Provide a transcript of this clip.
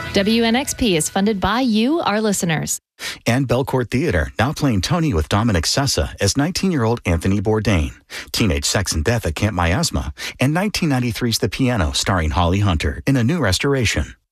WNXP is funded by you, our listeners. And Belcourt Theater, now playing Tony with Dominic Sessa as 19-year-old Anthony Bourdain. Teenage Sex and Death at Camp Miasma. And 1993's The Piano, starring Holly Hunter, in a new restoration.